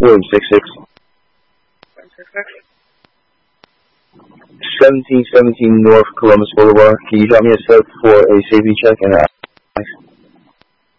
William 66. 1717 North Columbus Boulevard. Can you drop me a sub for a safety check and